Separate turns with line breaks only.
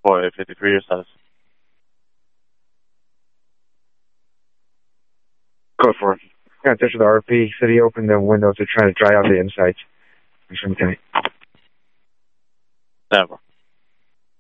For 53 your status.
Go for it. Yeah, this is the RP. City opened the windows. They're trying to dry out the insides.
Never.